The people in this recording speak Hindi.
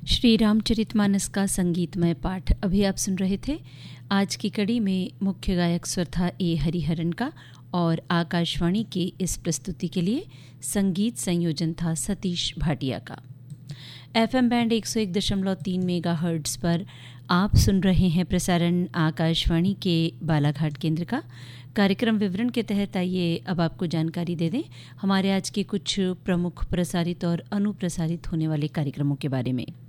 श्री रामचरितमानस का संगीतमय पाठ अभी आप सुन रहे थे। आज की कड़ी में मुख्य गायक स्वर था ए हरिहरन का और आकाशवाणी की इस प्रस्तुति के लिए संगीत संयोजन था सतीश भाटिया का। एफएम बैंड 101.3 मेगाहर्ट्ज़ पर आप सुन रहे हैं प्रसारण आकाशवाणी के बालाघाट केंद्र का। कार्यक्रम विवरण के तहत आइए अब आपको जानकारी दे दें हमारे आज के कुछ प्रमुख प्रसारित और अनुप्रसारित होने वाले कार्यक्रमों के बारे में।